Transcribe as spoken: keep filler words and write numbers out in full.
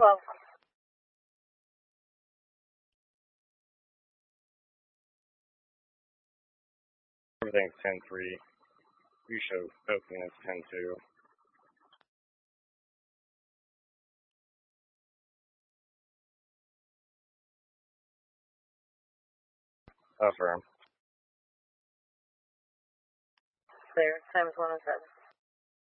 twelve. Everything's ten three. You show opening as ten two. Affirm. Clear. Time is one oh seven.